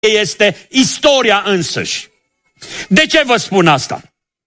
este istoria însăși. De ce vă spun asta?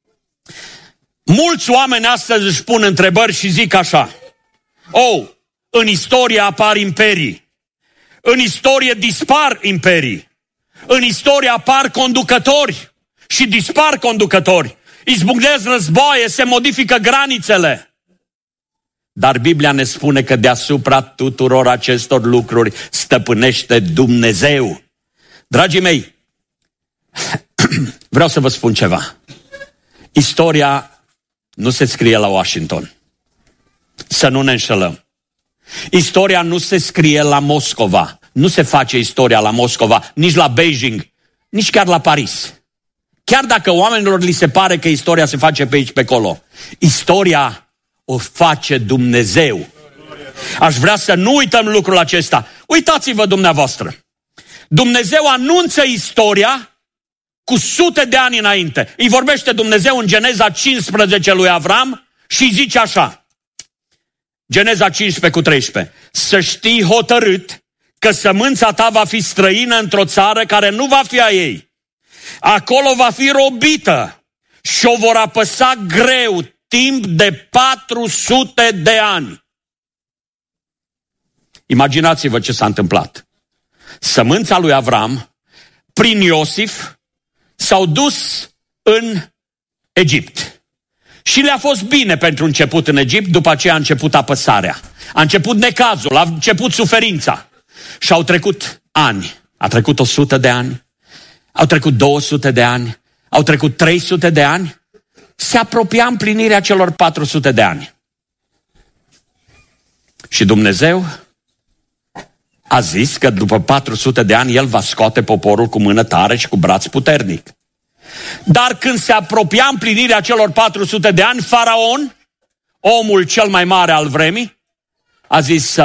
Mulți oameni astăzi își pun întrebări și zic așa: în istorie apar imperii, în istorie dispar imperii, în istorie apar conducători și dispar conducători, izbucnesc războaie, se modifică granițele. Dar Biblia ne spune că deasupra tuturor acestor lucruri stăpânește Dumnezeu. Dragii mei, vreau să vă spun ceva. Istoria nu se scrie la Washington. Să nu ne înșelăm. Istoria nu se scrie la Moscova. Nu se face istoria la Moscova, nici la Beijing, nici chiar la Paris. Chiar dacă oamenilor li se pare că istoria se face pe aici, pe acolo. Istoria o face Dumnezeu. Aș vrea să nu uităm lucrul acesta. Uitați-vă dumneavoastră. Dumnezeu anunță istoria cu sute de ani înainte. Îi vorbește Dumnezeu în Geneza 15 lui Avram și zice așa. Geneza 15:13. Să știi hotărât că sămânța ta va fi străină într-o țară care nu va fi a ei. Acolo va fi robită și o vor apăsa greu timp de 400 de ani. Imaginați-vă ce s-a întâmplat. Sămânța lui Avram, prin Iosif, s-au dus în Egipt. Și le-a fost bine pentru început în Egipt, după aceea a început apăsarea. A început necazul, a început suferința. Și au trecut ani. A trecut 100 de ani, au trecut 200 de ani, au trecut 300 de ani. Se apropia împlinirea celor 400 de ani. Și Dumnezeu a zis că după 400 de ani El va scoate poporul cu mână tare și cu braț puternic. Dar când se apropia împlinirea celor 400 de ani, Faraon, omul cel mai mare al vremii, a zis: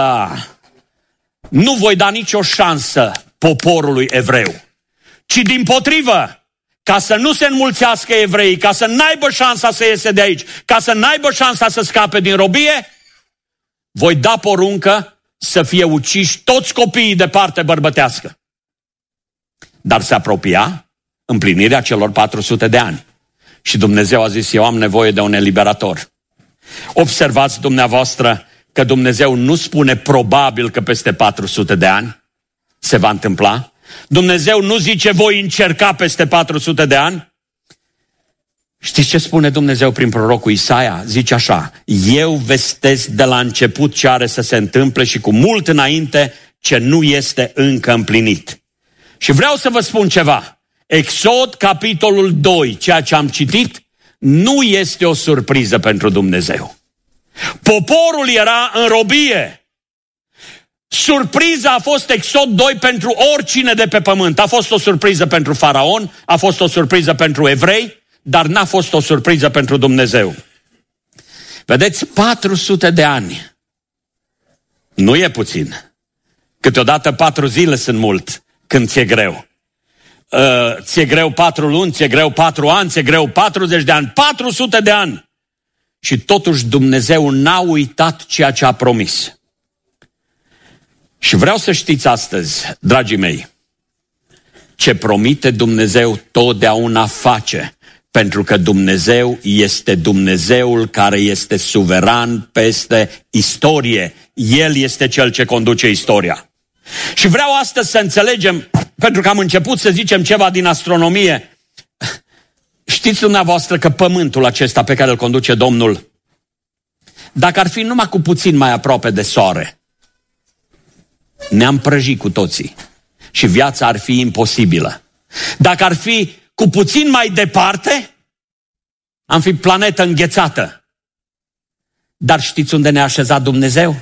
nu voi da nicio șansă poporului evreu, ci dimpotrivă, ca să nu se înmulțească evreii, ca să n-aibă șansa să iese de aici, ca să n-aibă șansa să scape din robie, voi da poruncă să fie uciși toți copiii de parte bărbătească. Dar se apropia împlinirea celor 400 de ani. Și Dumnezeu a zis: eu am nevoie de un eliberator. Observați dumneavoastră că Dumnezeu nu spune probabil că peste 400 de ani se va întâmpla. Dumnezeu nu zice voi încerca peste 400 de ani. Știți ce spune Dumnezeu prin prorocul Isaia? Zice așa: eu vestesc de la început ce are să se întâmple și cu mult înainte ce nu este încă împlinit. Și vreau să vă spun ceva. Exod, capitolul 2, ceea ce am citit, nu este o surpriză pentru Dumnezeu. Poporul era în robie. Surpriza a fost Exod 2 pentru oricine de pe pământ. A fost o surpriză pentru Faraon, a fost o surpriză pentru evrei, dar n-a fost o surpriză pentru Dumnezeu. Vedeți, 400 de ani nu e puțin. Câteodată 4 zile sunt mult când ți-e greu. Ți-e greu 4 luni, ți-e greu 4 ani, ți-e greu 40 de ani, 400 de ani. Și totuși Dumnezeu n-a uitat ceea ce a promis. Și vreau să știți astăzi, dragii mei, ce promite Dumnezeu totdeauna face, pentru că Dumnezeu este Dumnezeul care este suveran peste istorie. El este Cel ce conduce istoria. Și vreau astăzi să înțelegem, pentru că am început să zicem ceva din astronomie. Știți dumneavoastră că pământul acesta pe care îl conduce Domnul, dacă ar fi numai cu puțin mai aproape de soare, ne-am prăjit cu toții și viața ar fi imposibilă. Dacă ar fi cu puțin mai departe, am fi planetă înghețată. Dar știți unde ne-a așezat Dumnezeu?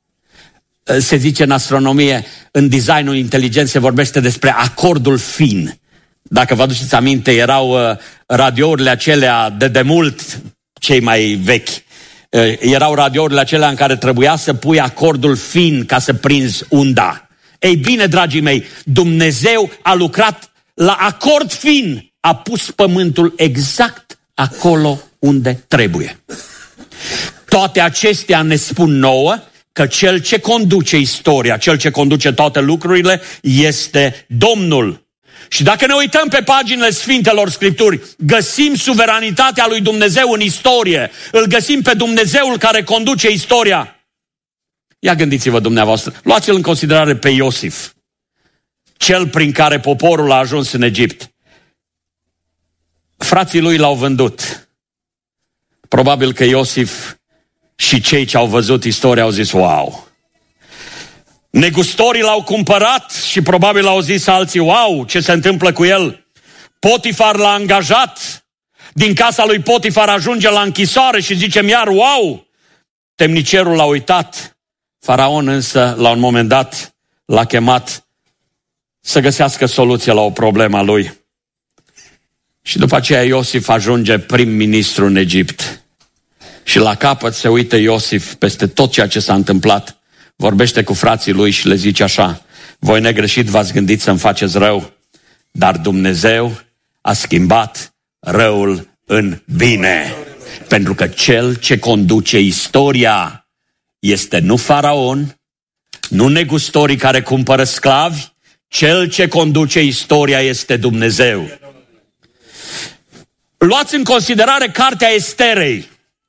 Se zice în astronomie, în designul inteligent se vorbește despre acordul fin. Dacă vă aduceți aminte, erau radiourile acelea de demult, cei mai vechi. Erau radiourile acelea în care trebuia să pui acordul fin ca să prinzi unda. Ei bine, dragii mei, Dumnezeu a lucrat la acord fin, a pus pământul exact acolo unde trebuie. Toate acestea ne spun nouă că Cel ce conduce istoria, Cel ce conduce toate lucrurile, este Domnul. Și dacă ne uităm pe paginile Sfintelor Scripturi, găsim suveranitatea lui Dumnezeu în istorie. Îl găsim pe Dumnezeul care conduce istoria. Ia gândiți-vă dumneavoastră, luați-l în considerare pe Iosif, cel prin care poporul a ajuns în Egipt. Frații lui l-au vândut. Probabil că Iosif și cei ce au văzut istoria au zis, wow. Negustorii l-au cumpărat și probabil au zis alții, wow, ce se întâmplă cu el? Potifar l-a angajat, din casa lui Potifar ajunge la închisoare și zicem iar, wow. Temnicerul l-a uitat, Faraon însă la un moment dat l-a chemat să găsească soluție la o problemă a lui. Și după aceea Iosif ajunge prim-ministru în Egipt. Și la capăt se uită Iosif peste tot ceea ce s-a întâmplat. Vorbește cu frații lui și le zice așa, voi negreșit v-ați gândit să-mi faceți rău, dar Dumnezeu a schimbat răul în bine. Pentru că cel ce conduce istoria este nu Faraon, nu negustorii care cumpără sclavi, cel ce conduce istoria este Dumnezeu. Luați în considerare cartea Esterei.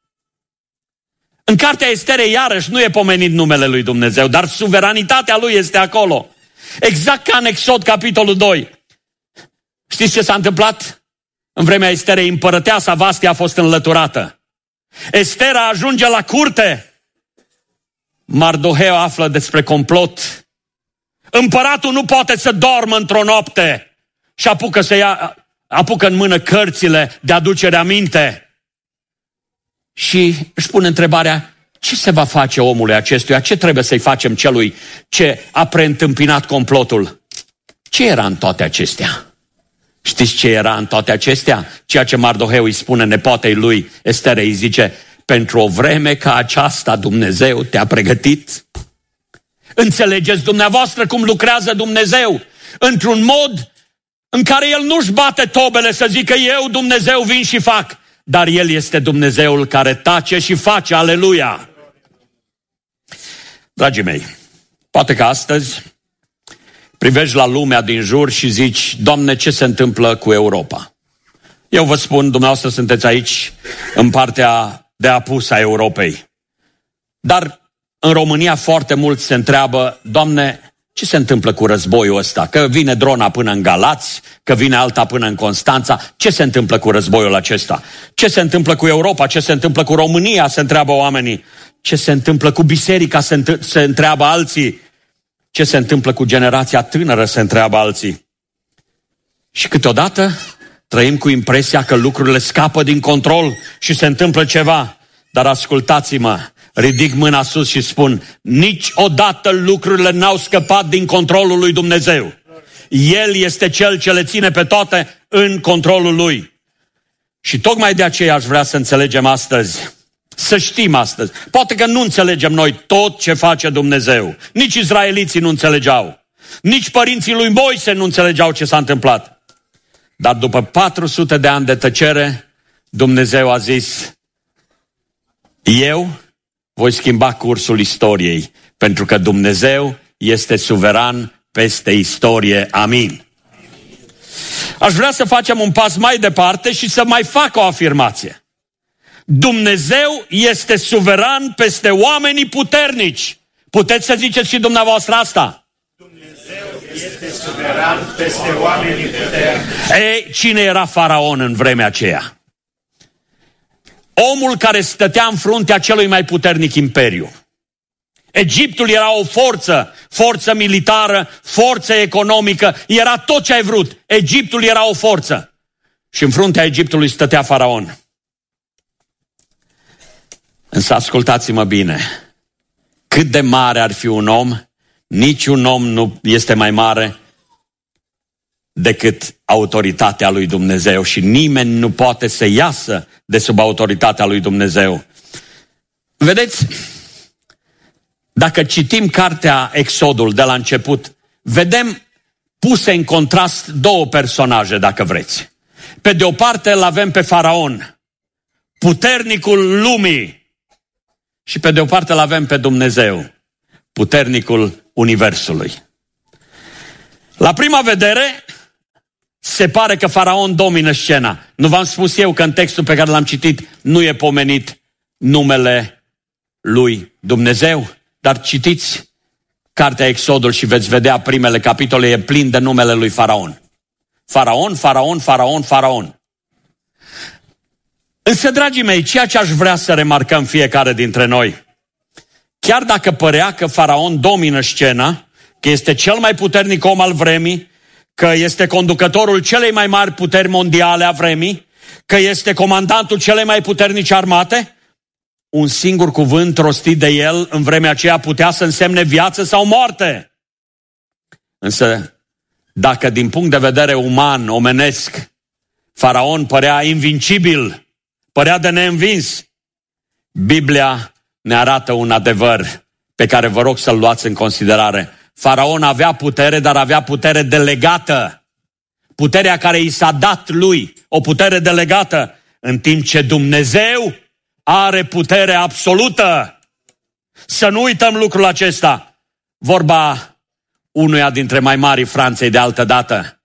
În cartea Esterei, iarăși, nu e pomenit numele lui Dumnezeu, dar suveranitatea lui este acolo. Exact ca în Exod, capitolul 2. Știți ce s-a întâmplat? În vremea Esterei, împărăteasa Vastia a fost înlăturată. Estera ajunge la curte. Mardoheu află despre complot. Împăratul nu poate să doarmă într-o noapte și apucă în mână cărțile de aducere aminte. Și își pune întrebarea, ce se va face omului acestuia? Ce trebuie să-i facem celui ce a preîntâmpinat complotul? Ce era în toate acestea? Știți ce era în toate acestea? Ceea ce Mardoheu îi spune nepoatei lui Esterei, îi zice, pentru o vreme ca aceasta Dumnezeu te-a pregătit. Înțelegeți dumneavoastră cum lucrează Dumnezeu? Într-un mod în care El nu-și bate tobele să zică eu, Dumnezeu, vin și fac. Dar El este Dumnezeul care tace și face, aleluia! Dragii mei, poate că astăzi privești la lumea din jur și zici, Doamne, ce se întâmplă cu Europa? Eu vă spun, dumneavoastră sunteți aici în partea de apus a Europei. Dar în România foarte mulți se întreabă, Doamne, ce se întâmplă cu războiul ăsta? Că vine drona până în Galați, că vine alta până în Constanța. Ce se întâmplă cu războiul acesta? Ce se întâmplă cu Europa? Ce se întâmplă cu România? Se întreabă oamenii. Ce se întâmplă cu biserica? Se întreabă alții. Ce se întâmplă cu generația tânără? Se întreabă alții. Și câteodată trăim cu impresia că lucrurile scapă din control și se întâmplă ceva. Dar ascultați-mă, ridic mâna sus și spun, niciodată lucrurile n-au scăpat din controlul lui Dumnezeu. El este Cel ce le ține pe toate în controlul Lui. Și tocmai de aceea aș vrea să înțelegem astăzi, să știm astăzi. Poate că nu înțelegem noi tot ce face Dumnezeu. Nici izraeliții nu înțelegeau. Nici părinții lui Moise nu înțelegeau ce s-a întâmplat. Dar după 400 de ani de tăcere, Dumnezeu a zis, eu voi schimba cursul istoriei, pentru că Dumnezeu este suveran peste istorie. Amin. Aș vrea să facem un pas mai departe și să mai fac o afirmație. Dumnezeu este suveran peste oamenii puternici. Puteți să ziceți și dumneavoastră asta? Dumnezeu este suveran peste oamenii puternici. Ei, cine era Faraon în vremea aceea? Omul care stătea în fruntea celui mai puternic imperiu. Egiptul era o forță militară, forță economică, era tot ce ai vrut. Egiptul era o forță. Și în fruntea Egiptului stătea Faraon. Însă ascultați-mă bine, cât de mare ar fi un om, niciun om nu este mai mare decât autoritatea lui Dumnezeu și nimeni nu poate să iasă de sub autoritatea lui Dumnezeu. Vedeți, dacă citim cartea Exodul de la început, vedem puse în contrast două personaje, dacă vreți. Pe de o parte îl avem pe Faraon, puternicul lumii, și pe de o parte îl avem pe Dumnezeu, puternicul universului. La prima vedere, se pare că Faraon domină scena. Nu v-am spus eu că în textul pe care l-am citit nu e pomenit numele lui Dumnezeu? Dar citiți cartea Exodul și veți vedea primele capitole, e plin de numele lui Faraon. Faraon, Faraon, Faraon, Faraon. Însă, dragii mei, ceea ce aș vrea să remarcăm fiecare dintre noi, chiar dacă părea că Faraon domină scena, că este cel mai puternic om al vremii, că este conducătorul celei mai mari puteri mondiale a vremii, că este comandantul celei mai puternice armate, un singur cuvânt rostit de el în vremea aceea putea să însemne viață sau moarte. Însă, dacă din punct de vedere uman, omenesc, Faraon părea invincibil, părea de neînvins, Biblia ne arată un adevăr pe care vă rog să-l luați în considerare. Faraon avea putere, dar avea putere delegată. Puterea care i s-a dat lui, o putere delegată, în timp ce Dumnezeu are putere absolută. Să nu uităm lucrul acesta. Vorba unuia dintre mai marii Franței de altă dată.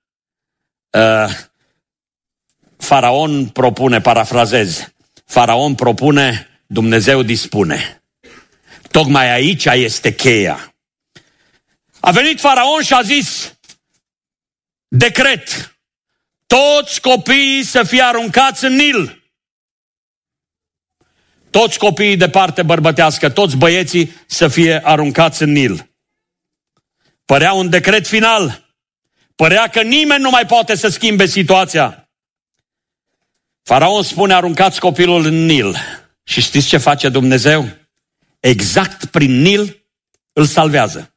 Faraon propune, parafrazez, Faraon propune, Dumnezeu dispune. Tocmai aici este cheia. A venit Faraon și a zis, decret, toți copiii să fie aruncați în Nil. Toți copiii de parte bărbătească, toți băieții să fie aruncați în Nil. Părea un decret final. Părea că nimeni nu mai poate să schimbe situația. Faraon spune, aruncați copilul în Nil. Și știți ce face Dumnezeu? Exact prin Nil îl salvează.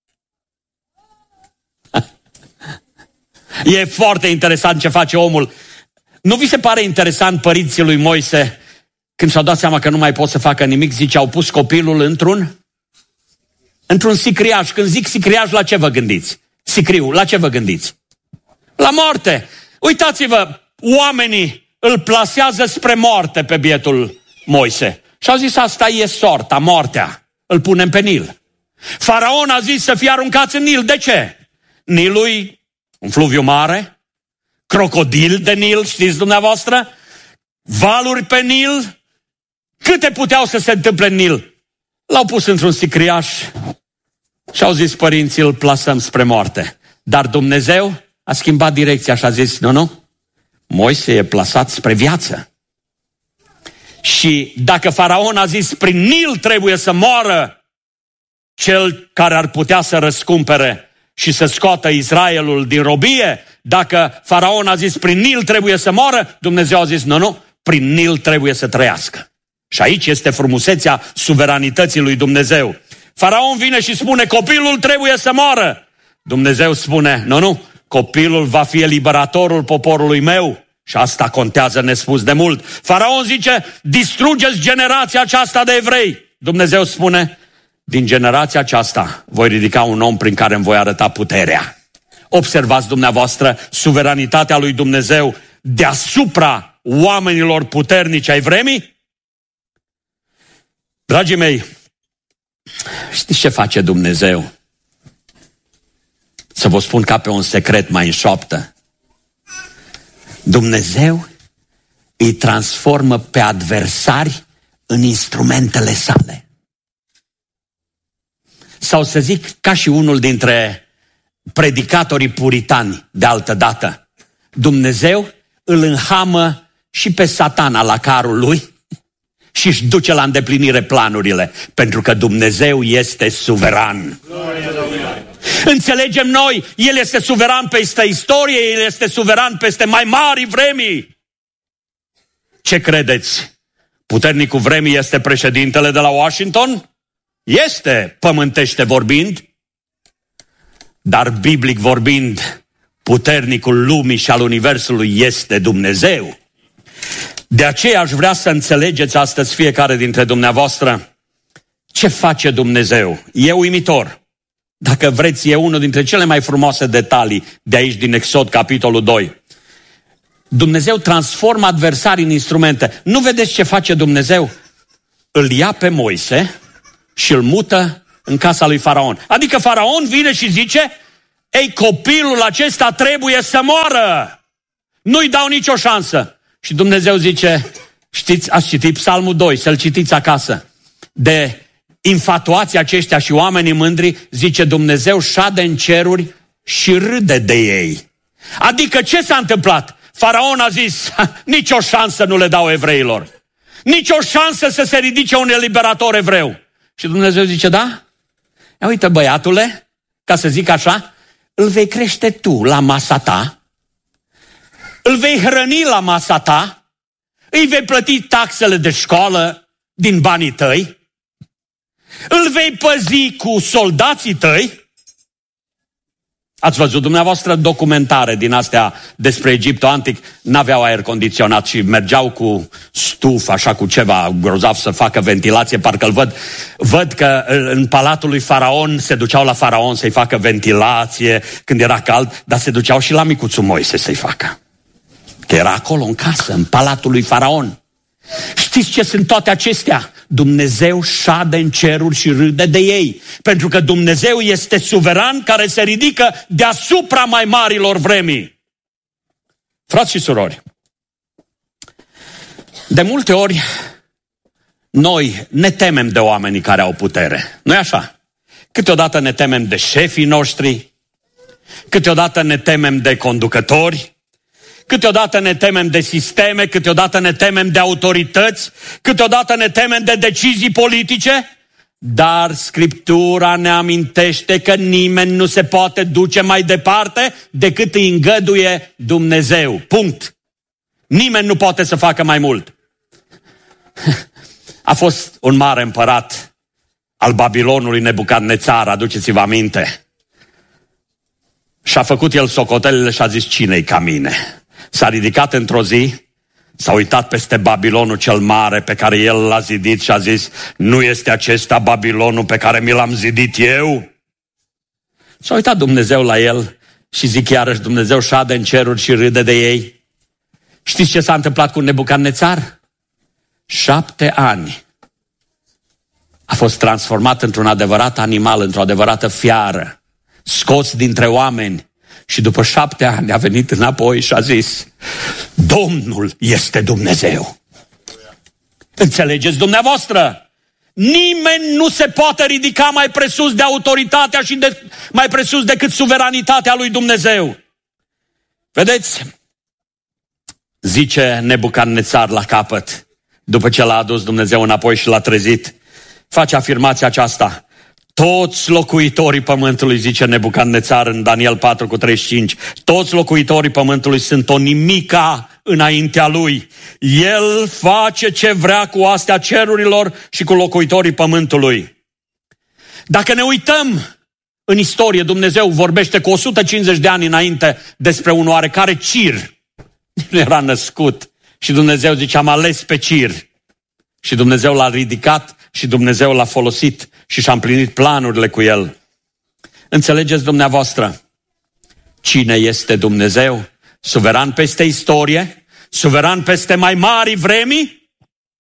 E foarte interesant ce face omul. Nu vi se pare interesant părinții lui Moise, când și-au dat seama că nu mai pot să facă nimic, zice, au pus copilul într-un sicriaj. Când zic sicriaj, la ce vă gândiți? Sicriu, la ce vă gândiți? La moarte. Uitați-vă, oamenii îl plasează spre moarte pe bietul Moise. Și au zis, asta e sorta, moartea. Îl punem pe Nil. Faraon a zis să fie aruncați în Nil. De ce? Nilul un fluviu mare, crocodil de Nil, știți dumneavoastră, valuri pe Nil. Câte puteau să se întâmple în Nil? L-au pus într-un sicriaș și au zis părinții, îl plasăm spre moarte. Dar Dumnezeu a schimbat direcția și a zis, nu, Moise e plasat spre viață. Și dacă Faraon a zis, prin Nil trebuie să moară cel care ar putea să răscumpere și să scoată Israelul din robie, dacă Faraon a zis, prin Nil trebuie să moară, Dumnezeu a zis, nu, prin Nil trebuie să trăiască. Și aici este frumusețea suveranității lui Dumnezeu. Faraon vine și spune, copilul trebuie să moară. Dumnezeu spune, nu, copilul va fi eliberatorul poporului meu. Și asta contează nespus de mult. Faraon zice, distrugeți generația aceasta de evrei. Dumnezeu spune, din generația aceasta voi ridica un om prin care îmi voi arăta puterea. Observați dumneavoastră suveranitatea lui Dumnezeu deasupra oamenilor puternici ai vremii? Dragii mei, știți ce face Dumnezeu? Să vă spun ca pe un secret mai în șoaptă. Dumnezeu îi transformă pe adversari în instrumentele sale. Sau să zic ca și unul dintre predicatorii puritani de altă dată. Dumnezeu îl înhamă și pe Satana la carul lui și își duce la îndeplinire planurile, pentru că Dumnezeu este suveran. Înțelegem noi, El este suveran peste istorie, El este suveran peste mai mari vremii. Ce credeți? Puternicul vremii este președintele de la Washington? Este, pământește vorbind, dar biblic vorbind, puternicul lumii și al universului este Dumnezeu. De aceea aș vrea să înțelegeți astăzi fiecare dintre dumneavoastră ce face Dumnezeu. E uimitor. Dacă vreți, e unul dintre cele mai frumoase detalii de aici din Exod, capitolul 2. Dumnezeu transformă adversarii în instrumente. Nu vedeți ce face Dumnezeu? Îl ia pe Moise și îl mută în casa lui Faraon. Adică Faraon vine și zice, ei, copilul acesta trebuie să moară. Nu-i dau nicio șansă. Și Dumnezeu zice, știți, ați citit Psalmul 2, să-l citiți acasă. De infatuații aceștia și oamenii mândri, zice Dumnezeu, șade în ceruri și râde de ei. Adică ce s-a întâmplat? Faraon a zis, nicio șansă nu le dau evreilor. Nicio șansă să se ridice un eliberator evreu. Și Dumnezeu zice, da? Ia uite, băiatule, ca să zic așa, îl vei crește tu la masa ta, îl vei hrăni la masa ta, îi vei plăti taxele de școală din banii tăi, îl vei păzi cu soldații tăi. Ați văzut dumneavoastră documentare din astea despre Egiptul antic, n-aveau aer condiționat și mergeau cu stuf, așa cu ceva grozav să facă ventilație, parcă îl văd că în palatul lui Faraon se duceau la Faraon să-i facă ventilație când era cald, dar se duceau și la micuțul Moise să-i facă. Că era acolo în casă, în palatul lui Faraon. Știți ce sunt toate acestea? Dumnezeu șade în ceruri și râde de ei. Pentru că Dumnezeu este suveran care se ridică deasupra mai marilor vremii. Frați și surori, de multe ori noi ne temem de oamenii care au putere. Nu-i așa? Câteodată ne temem de șefii noștri, câteodată ne temem de conducători, câteodată ne temem de sisteme, câteodată ne temem de autorități, câteodată ne temem de decizii politice, dar Scriptura ne amintește că nimeni nu se poate duce mai departe decât îi îngăduie Dumnezeu. Punct. Nimeni nu poate să facă mai mult. A fost un mare împărat al Babilonului, Nebucadnețar, aduceți-vă aminte. Și-a făcut el socotelele și a zis, cine-i ca mine? S-a ridicat într-o zi, s-a uitat peste Babilonul cel mare pe care el l-a zidit și a zis, nu este acesta Babilonul pe care mi l-am zidit eu? S-a uitat Dumnezeu la el și zic iarăși, Dumnezeu șade în ceruri și râde de ei. Știți ce s-a întâmplat cu Nebucadnețar? 7 ani a fost transformat într-un adevărat animal, într-o adevărată fiară, scos dintre oameni. Și după 7 ani a venit înapoi și a zis, Domnul este Dumnezeu. Înțelegeți dumneavoastră? Nimeni nu se poate ridica mai presus de autoritatea și mai presus decât suveranitatea lui Dumnezeu. Vedeți? Zice Nebucadnețar la capăt, după ce l-a adus Dumnezeu înapoi și l-a trezit, face afirmația aceasta. Toți locuitorii pământului, zice Nebucadnețar în Daniel 4:35, toți locuitorii pământului sunt o nimica înaintea lui. El face ce vrea cu astea cerurilor și cu locuitorii pământului. Dacă ne uităm în istorie, Dumnezeu vorbește cu 150 de ani înainte despre un oarecare Cir. Nu era născut și Dumnezeu zice, am ales pe Cir. Și Dumnezeu l-a ridicat și Dumnezeu l-a folosit și și-a împlinit planurile cu el. Înțelegeți dumneavoastră cine este Dumnezeu? Suveran peste istorie? Suveran peste mai mari vremi?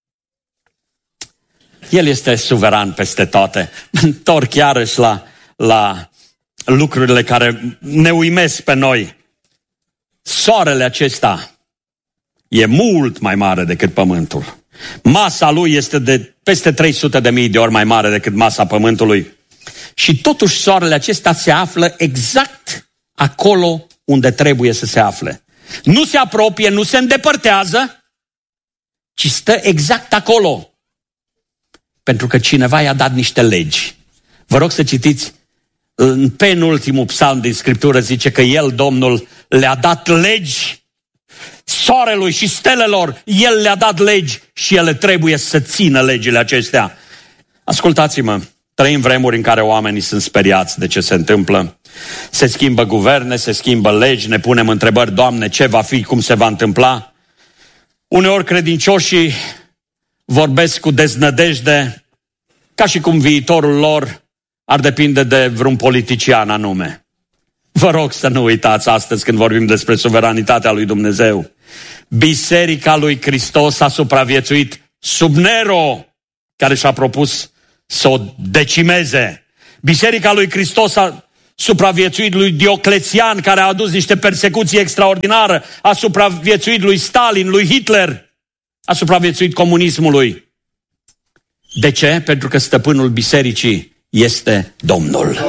El este suveran peste toate. Mă întorc iarăși la lucrurile care ne uimesc pe noi. Soarele acesta e mult mai mare decât pământul. Masa lui este de peste 300.000 de ori mai mare decât masa pământului. Și totuși soarele acesta se află exact acolo unde trebuie să se afle. Nu se apropie, nu se îndepărtează, ci stă exact acolo. Pentru că cineva i-a dat niște legi. Vă rog să citiți în penultimul psalm din Scriptură, zice că El, Domnul, le-a dat legi soarelui și stelelor, El le-a dat legi și ele trebuie să țină legile acestea. Ascultați-mă, trăim vremuri în care oamenii sunt speriați de ce se întâmplă. Se schimbă guverne, se schimbă legi, ne punem întrebări, Doamne, ce va fi, cum se va întâmpla? Uneori credincioșii vorbesc cu deznădejde, ca și cum viitorul lor ar depinde de vreun politician anume. Vă rog să nu uitați astăzi când vorbim despre suveranitatea lui Dumnezeu. Biserica lui Hristos a supraviețuit sub Nero, care și-a propus să o decimeze. Biserica lui Hristos a supraviețuit lui Dioclețian, care a adus niște persecuții extraordinare, a supraviețuit lui Stalin, lui Hitler, a supraviețuit comunismului. De ce? Pentru că stăpânul bisericii este Domnul.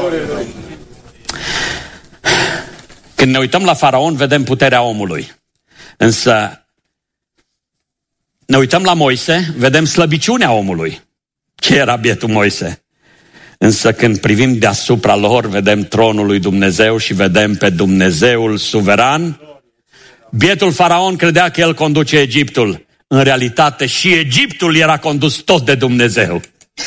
Când ne uităm la Faraon, vedem puterea omului. Însă, ne uităm la Moise, vedem slăbiciunea omului. Ce era bietul Moise? Însă când privim deasupra lor, vedem tronul lui Dumnezeu și vedem pe Dumnezeul suveran. Bietul Faraon credea că el conduce Egiptul. În realitate și Egiptul era condus tot de Dumnezeu.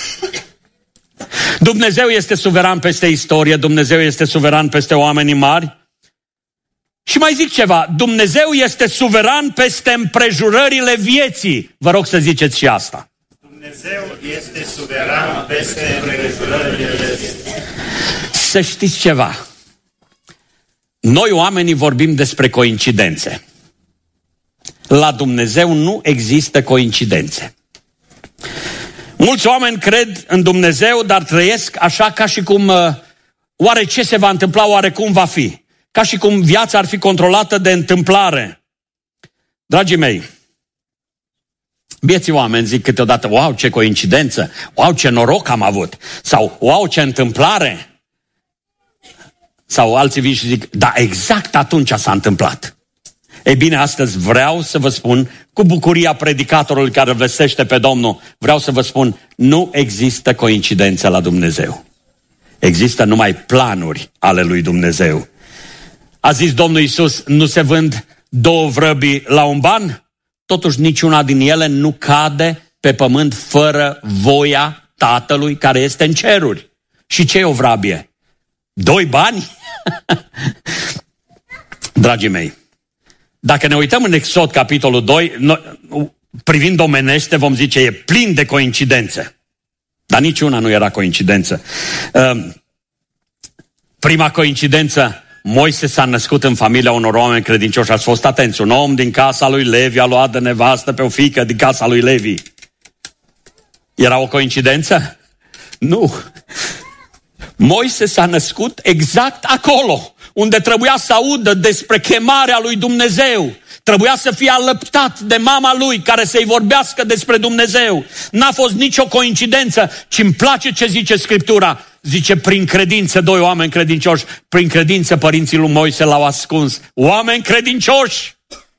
Dumnezeu este suveran peste istorie, Dumnezeu este suveran peste oamenii mari. Și mai zic ceva, Dumnezeu este suveran peste împrejurările vieții. Vă rog să ziceți și asta. Dumnezeu este suveran peste împrejurările vieții. Să știți ceva. Noi oamenii vorbim despre coincidențe. La Dumnezeu nu există coincidențe. Mulți oameni cred în Dumnezeu, dar trăiesc așa ca și cum oare ce se va întâmpla, oare cum va fi. Ca și cum viața ar fi controlată de întâmplare. Dragii mei, vieții oameni zic câteodată, wow, ce coincidență, wow, ce noroc am avut, sau wow, ce întâmplare. Sau alții vin și zic, da, exact atunci s-a întâmplat. Ei bine, astăzi vreau să vă spun, cu bucuria predicatorului care vestește pe Domnul, vreau să vă spun, nu există coincidență la Dumnezeu. Există numai planuri ale lui Dumnezeu. A zis Domnul Iisus, nu se vând 2 vrăbii la un ban? Totuși niciuna din ele nu cade pe pământ fără voia Tatălui care este în ceruri. Și ce e o vrabie? 2 bani? Dragii mei, dacă ne uităm în Exod, capitolul 2, privind omenește, vom zice, e plin de coincidențe. Dar niciuna nu era coincidență. Prima coincidență, Moise s-a născut în familia unor oameni credincioși. Ați fost atenți, un om din casa lui Levi a luat de nevastă pe o fiică din casa lui Levi. Era o coincidență? Nu. Moise s-a născut exact acolo, unde trebuia să audă despre chemarea lui Dumnezeu. Trebuia să fie alăptat de mama lui care să-i vorbească despre Dumnezeu. N-a fost nicio coincidență, ci îmi place ce zice Scriptura. Zice, prin credință, 2 oameni credincioși, prin credință părinții lui Moise l-au ascuns. Oameni credincioși!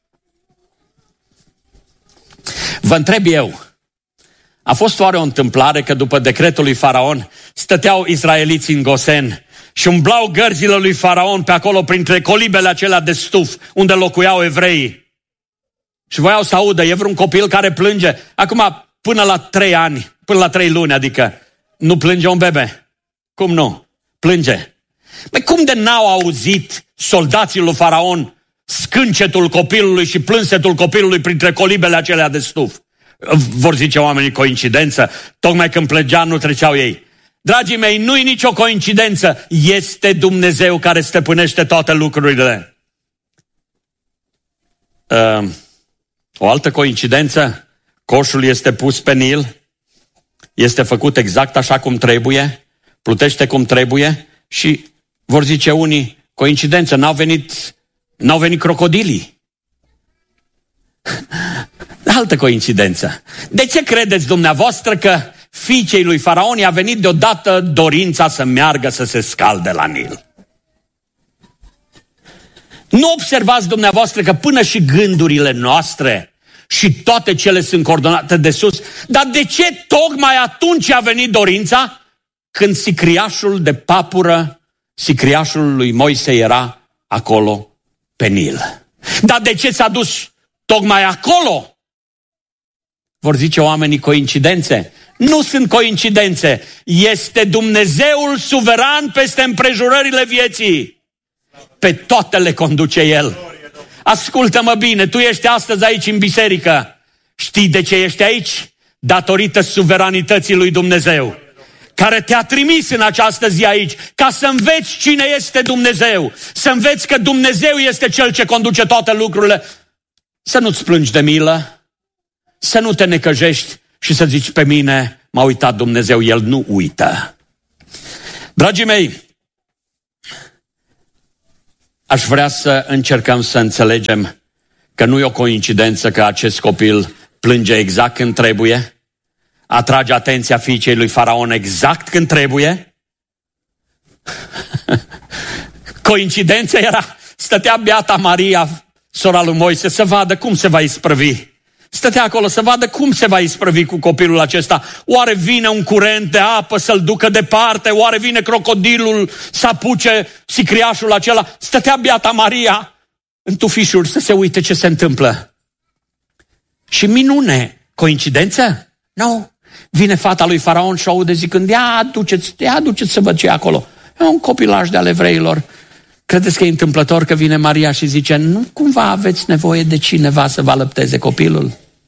Vă întreb eu, a fost oare o întâmplare că după decretul lui Faraon stăteau israeliții în Gosen și umblau gărzile lui Faraon pe acolo printre colibele acelea de stuf unde locuiau evreii? Și voiau să audă, e vreun copil care plânge? Acum, până la 3 ani, până la 3 luni, adică, nu plânge un bebe? Cum nu? Plânge. Păi cum de n-au auzit soldații lui Faraon scâncetul copilului și plânsetul copilului printre colibele acelea de stuf? Vor zice oamenii, coincidență? Tocmai când plângea nu treceau ei. Dragii mei, nu-i nicio coincidență. Este Dumnezeu care stăpânește toate lucrurile. O altă coincidență, coșul este pus pe Nil, este făcut exact așa cum trebuie, plutește cum trebuie și vor zice unii, coincidență, n-au venit crocodilii. Altă coincidență. De ce credeți dumneavoastră că fiicei lui Faraon i-a venit deodată dorința să meargă să se scalde la Nil? Nu observați dumneavoastră că până și gândurile noastre și toate cele sunt coordonate de sus? Dar de ce tocmai atunci a venit dorința? Când sicriașul de papură, sicriașul lui Moise era acolo pe Nil. Dar de ce s-a dus tocmai acolo? Vor zice oamenii, coincidențe? Nu sunt coincidențe. Este Dumnezeul suveran peste împrejurările vieții. Pe toate le conduce El. Ascultă-mă bine, tu ești astăzi aici în biserică. Știi de ce ești aici? Datorită suveranității lui Dumnezeu, care te-a trimis în această zi aici, ca să înveți cine este Dumnezeu, să înveți că Dumnezeu este Cel ce conduce toate lucrurile. Să nu-ți plângi de milă, să nu te necăjești și să zici, pe mine m-a uitat Dumnezeu. El nu uită. Dragii mei, aș vrea să încercăm să înțelegem că nu e o coincidență că acest copil plânge exact când trebuie, atrage atenția fiicei lui Faraon exact când trebuie. Coincidența era, stătea beata Maria, sora lui Moise, să vadă cum se va isprăvi. Stătea acolo să vadă cum se va isprăvi cu copilul acesta. Oare vine un curent de apă să-l ducă departe? Oare vine crocodilul să apuce sicriașul acela? Stătea beata Maria în tufișuri să se uite ce se întâmplă. Și minune, coincidență? Nu. Vine fata lui Faraon și aude zicând, ia aduceți să văd ce e acolo. E un copilaj de ale evreilor. Credeți că e întâmplător că vine Maria și zice, nu cumva aveți nevoie de cineva să vă alăpteze copilul?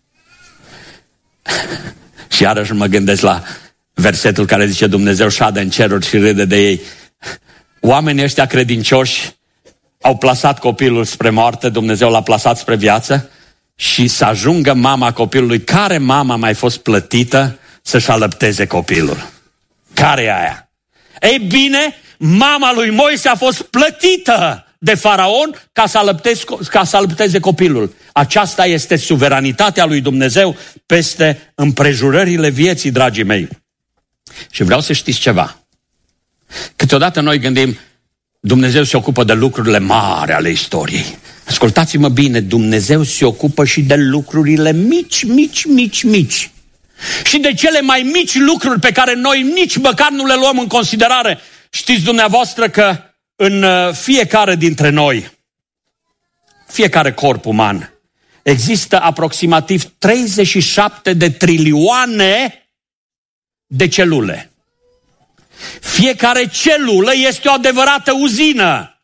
Și iarăși mă gândesc la versetul care zice, Dumnezeu șade în ceruri și râde de ei. Oamenii ăștia credincioși au plasat copilul spre moarte, Dumnezeu l-a plasat spre viață și să ajungă mama copilului. Care mama a mai fost plătită să-și alăpteze copilul? Care e aia? Ei bine, mama lui Moise a fost plătită de Faraon ca să alăpteze copilul. Aceasta este suveranitatea lui Dumnezeu peste împrejurările vieții, dragii mei. Și vreau să știți ceva. Câteodată noi gândim, Dumnezeu se ocupă de lucrurile mari ale istoriei. Ascultați-mă bine, Dumnezeu se ocupă și de lucrurile mici. Și de cele mai mici lucruri pe care noi nici măcar nu le luăm în considerare. Știți dumneavoastră că în fiecare dintre noi, fiecare corp uman, există aproximativ 37 de trilioane de celule. Fiecare celulă este o adevărată uzină.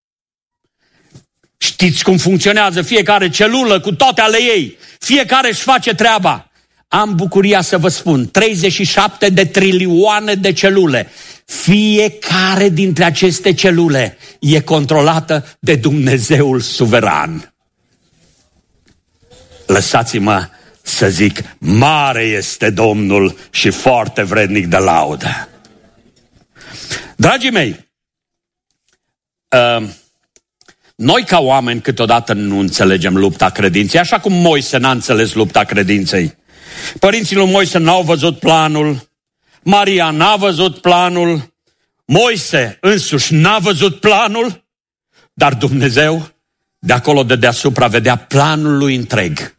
Știți cum funcționează fiecare celulă cu toate ale ei. Fiecare își face treaba. Am bucuria să vă spun, 37 de trilioane de celule. Fiecare dintre aceste celule e controlată de Dumnezeul suveran. Lăsați-mă să zic, mare este Domnul și foarte vrednic de laudă. Dragii mei, noi ca oameni câteodată nu înțelegem lupta credinței, așa cum Moise n-a înțeles lupta credinței. Părinții lui Moise n-au văzut planul, Maria n-a văzut planul, Moise însuși n-a văzut planul, dar Dumnezeu de acolo de deasupra vedea planul lui întreg.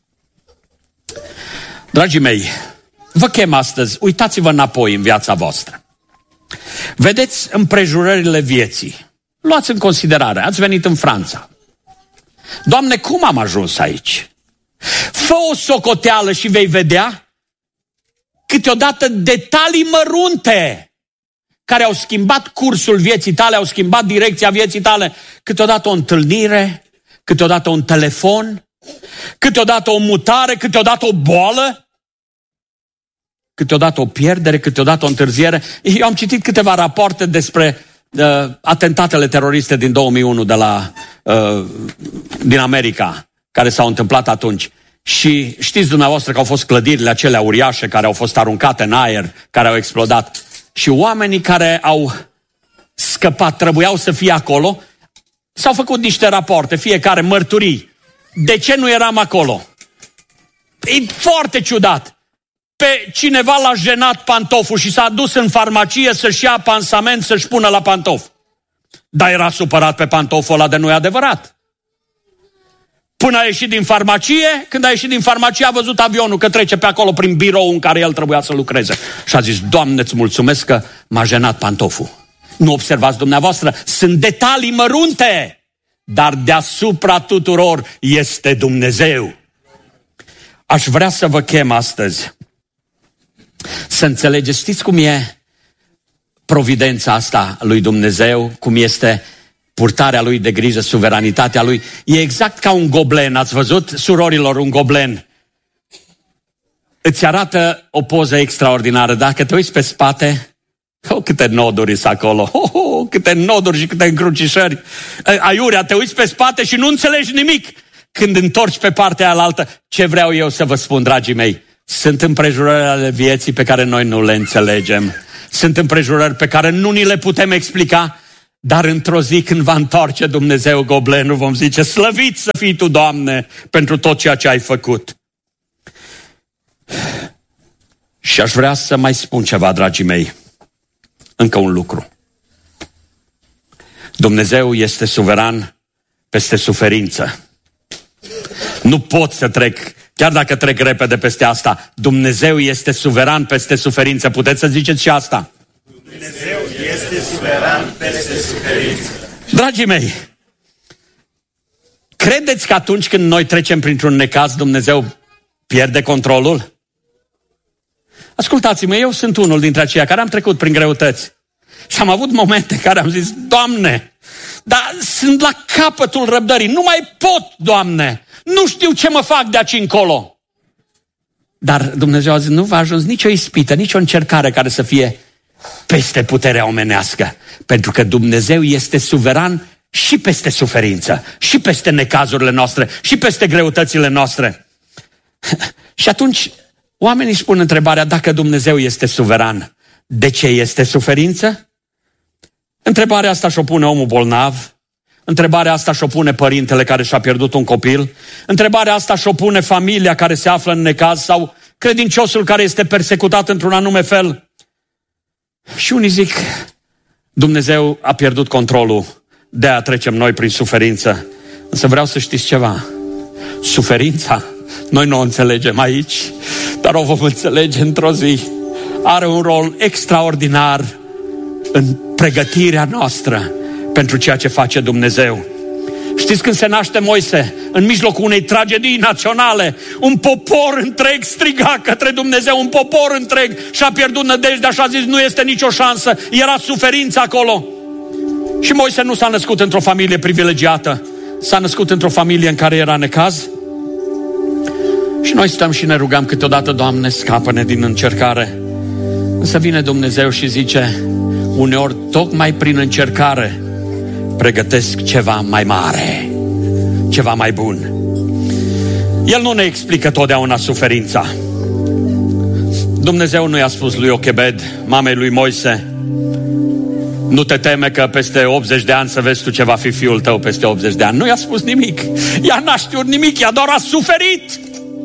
Dragii mei, vă chem astăzi, uitați-vă înapoi în viața voastră. Vedeți împrejurările vieții. Luați în considerare, ați venit în Franța. Doamne, cum am ajuns aici? Fă o socoteală și vei vedea câteodată detalii mărunte care au schimbat cursul vieții tale, au schimbat direcția vieții tale. Câteodată o întâlnire, câteodată un telefon, câteodată o mutare, câteodată o boală, câteodată o pierdere, câteodată o întârziere. Eu am citit câteva rapoarte despre atentatele teroriste din 2001 din America, care s-au întâmplat atunci. Și știți dumneavoastră că au fost clădirile acelea uriașe care au fost aruncate în aer, care au explodat. Și oamenii care au scăpat, trebuiau să fie acolo, s-au făcut niște rapoarte, fiecare mărturii. De ce nu eram acolo? E foarte ciudat. Pe cineva l-a jenat pantoful și s-a dus în farmacie să-și ia pansament să-și pună la pantof. Dar era supărat pe pantoful ăla de nu e adevărat. Până a ieșit din farmacie, când a ieșit din farmacie a văzut avionul că trece pe acolo prin birou în care el trebuia să lucreze. Și a zis, Doamne, îți mulțumesc că m-a jenat pantoful. Nu observați dumneavoastră, sunt detalii mărunte, dar deasupra tuturor este Dumnezeu. Aș vrea să vă chem astăzi să înțelegeți, știți cum e providența asta lui Dumnezeu, cum este purtarea lui de grijă, suveranitatea lui. E exact ca un goblen, ați văzut, surorilor, un goblen. Îți arată o poză extraordinară. Dacă te uiți pe spate, câte noduri sunt acolo, câte noduri și câte încrucișări. Aiurea, te uiți pe spate și nu înțelegi nimic. Când întorci pe partea alaltă, ce vreau eu să vă spun, dragii mei? Sunt împrejurări ale vieții pe care noi nu le înțelegem. Sunt împrejurări pe care nu ni le putem explica. Dar într-o zi când va întoarce Dumnezeu goblenul, vom zice, slăvit să fii Tu, Doamne, pentru tot ceea ce ai făcut. Și aș vrea să mai spun ceva, dragii mei. Încă un lucru. Dumnezeu este suveran peste suferință. Nu pot să trec, chiar dacă trec repede peste asta. Dumnezeu este suveran peste suferință. Puteți să ziceți și asta? Dumnezeu este suveran peste suferință. Dragii mei, credeți că atunci când noi trecem printr-un necaz, Dumnezeu pierde controlul? Ascultați-mă, eu sunt unul dintre aceia care am trecut prin greutăți. Și am avut momente în care am zis, Doamne, dar sunt la capătul răbdării, nu mai pot, Doamne, nu știu ce mă fac de aici încolo. Dar Dumnezeu a zis, nu va ajuns nicio ispită, nicio încercare care să fie peste puterea omenească. Pentru că Dumnezeu este suveran și peste suferință, și peste necazurile noastre, și peste greutățile noastre. Și atunci oamenii spun întrebarea, dacă Dumnezeu este suveran, de ce este suferință? Întrebarea asta și-o pune omul bolnav, întrebarea asta și-o pune părintele care și-a pierdut un copil, întrebarea asta și-o pune familia care se află în necaz sau credinciosul care este persecutat într-un anume fel. Și unii zic, Dumnezeu a pierdut controlul, de-aia trecem noi prin suferință. Însă vreau să știți ceva, suferința, noi nu o înțelegem aici, dar o vom înțelege într-o zi. Are un rol extraordinar în pregătirea noastră pentru ceea ce face Dumnezeu. Știți când se naște Moise, în mijlocul unei tragedii naționale, un popor întreg striga către Dumnezeu, un popor întreg și-a pierdut nădejdea și a zis, nu este nicio șansă, era suferință acolo. Și Moise nu s-a născut într-o familie privilegiată, s-a născut într-o familie în care era necaz. Și noi stăm și ne rugăm câteodată, Doamne, scapă-ne din încercare. Însă vine Dumnezeu și zice, uneori tocmai prin încercare pregătesc ceva mai mare, ceva mai bun. El nu ne explică totdeauna suferința. Dumnezeu nu i-a spus lui Ochebed, mamei lui Moise, nu te teme că peste 80 de ani să vezi tu ce va fi fiul tău peste 80 de ani. Nu i-a spus nimic. Ea n-a știut nimic, ea doar a suferit.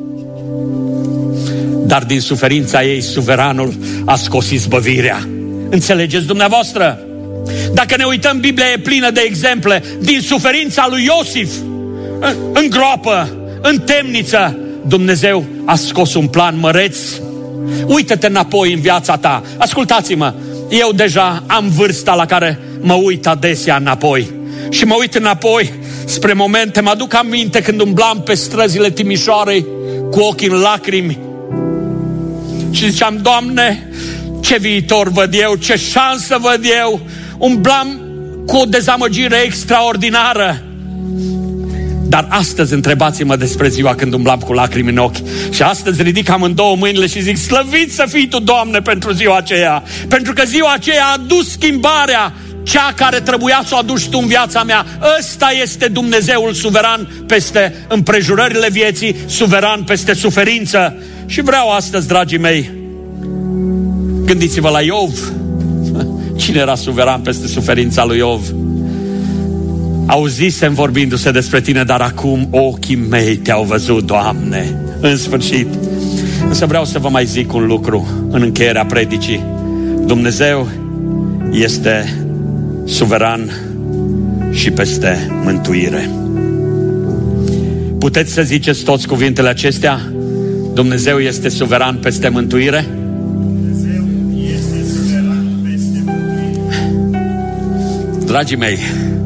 Dar din suferința ei, suveranul a scos izbăvirea. Înțelegeți dumneavoastră? Dacă ne uităm, Biblia e plină de exemple din suferința lui Iosif. În groapă, în temniță, Dumnezeu a scos un plan măreț. Uită-te înapoi în viața ta. Ascultați-mă, eu deja am vârsta la care mă uit adesea înapoi. Și mă uit înapoi spre momente, mă aduc aminte când umblam pe străzile Timișoarei cu ochii în lacrimi. Și ziceam, Doamne, ce viitor văd eu, ce șansă văd eu. Umblam cu o dezamăgire extraordinară. Dar astăzi întrebați-mă despre ziua când umblam cu lacrimi în ochi. Și astăzi ridic amândouă mâinile și zic, slăvit să fii Tu, Doamne, pentru ziua aceea. Pentru că ziua aceea a adus schimbarea, cea care trebuia să o aduci Tu în viața mea. Ăsta este Dumnezeul suveran peste împrejurările vieții, suveran peste suferință. Și vreau astăzi, dragii mei, gândiți-vă la Iov. Cine era suveran peste suferința lui Iov? Auzisem vorbindu-se despre Tine, dar acum ochii mei Te-au văzut, Doamne, în sfârșit. Însă vreau să vă mai zic un lucru în încheierea predicii. Dumnezeu este suveran și peste mântuire. Puteți să ziceți toți cuvintele acestea? Dumnezeu este suveran peste mântuire? Dumnezeu este suveran peste mântuire. Dragii mei,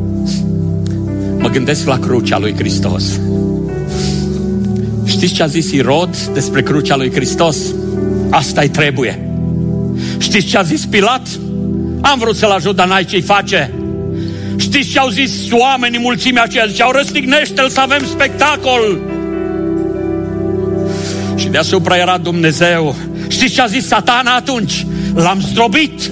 mă gândesc la crucea lui Hristos. Știți ce a zis Irod despre crucea lui Hristos? Asta-i trebuie. Știți ce a zis Pilat? Am vrut să-l ajut, dar n-ai ce-i face. Știți ce au zis oamenii, mulțimea aceea? Ziceau, răstignește-l să avem spectacol. Și deasupra era Dumnezeu. Știți ce a zis Satana atunci? L-am zdrobit.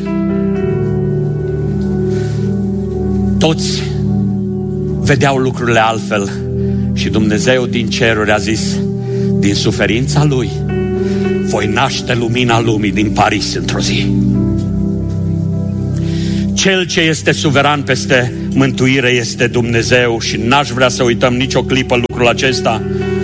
Toți vedeau lucrurile altfel. Și Dumnezeu din ceruri a zis, din suferința Lui voi naște lumina lumii din Paris într-o zi. Cel ce este suveran peste mântuire este Dumnezeu și n-aș vrea să uităm nicio clipă lucrul acesta.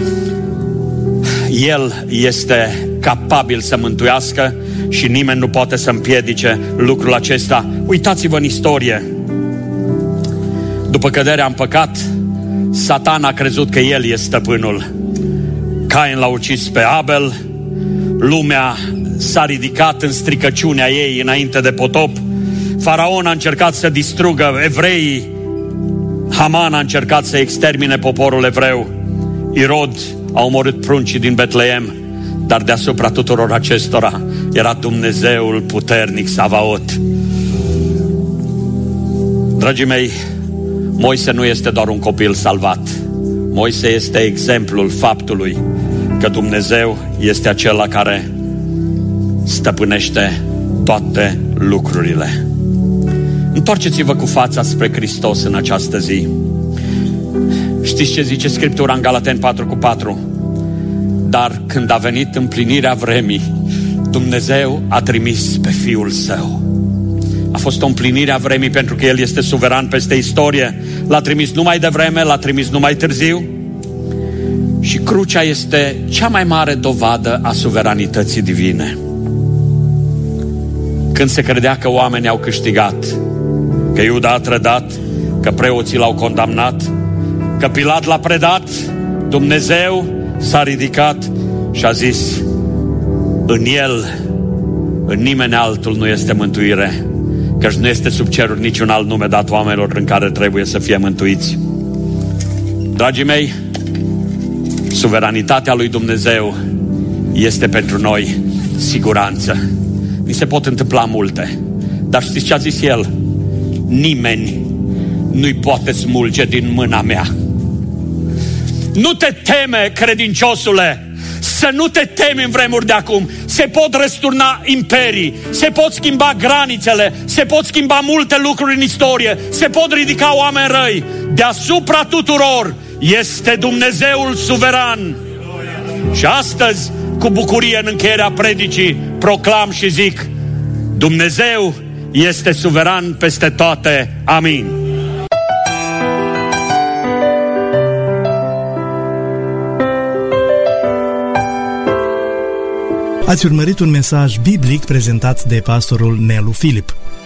El este capabil să mântuiască și nimeni nu poate să împiedice lucrul acesta. Uitați-vă în istorie. După căderea în păcat, Satan a crezut că el este stăpânul. Cain l-a ucis pe Abel, lumea s-a ridicat în stricăciunea ei înainte de potop, Faraon a încercat să distrugă evreii, Haman a încercat să extermine poporul evreu, Irod a omorât pruncii din Betleem, dar deasupra tuturor acestora era Dumnezeul puternic Savaot. Dragii mei, Moise nu este doar un copil salvat. Moise este exemplul faptului că Dumnezeu este acela care stăpânește toate lucrurile. Întoarceți-vă cu fața spre Hristos în această zi. Știți ce zice Scriptura în Galateni 4:4? Dar când a venit împlinirea vremii, Dumnezeu a trimis pe Fiul Său. A fost o împlinire a vremii pentru că El este suveran peste istorie. L-a trimis numai devreme, l-a trimis numai târziu. Și crucea este cea mai mare dovadă a suveranității divine. Când se credea că oamenii au câștigat, că Iuda a trădat, că preoții l-au condamnat, că Pilat l-a predat, Dumnezeu s-a ridicat și a zis: în El, în nimeni altul nu este mântuire, căci nu este sub cerul niciun alt nume dat oamenilor în care trebuie să fie mântuiți. Dragii mei, suveranitatea lui Dumnezeu este pentru noi siguranță. Ni se pot întâmpla multe, dar știți ce a zis El? Nimeni nu-i poate smulge din mâna mea. Nu te teme, credinciosule, să nu te temi în vremuri de acum. Se pot răsturna imperii, se pot schimba granițele, se pot schimba multe lucruri în istorie, se pot ridica oameni răi. Deasupra tuturor este Dumnezeul suveran. Și astăzi, cu bucurie în încheierea predicii, proclam și zic: Dumnezeu este suveran peste toate. Amin. Ați urmărit un mesaj biblic prezentat de pastorul Nelu Filip.